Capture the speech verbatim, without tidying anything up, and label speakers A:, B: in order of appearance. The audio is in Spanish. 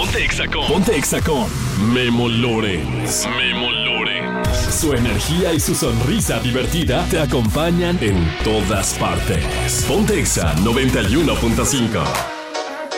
A: Ponte Exa con, Ponte Exa con Memo Lorenz. Memo Lorenz. Su energía y su sonrisa divertida te acompañan en todas partes. Ponte Exa noventa y uno punto cinco.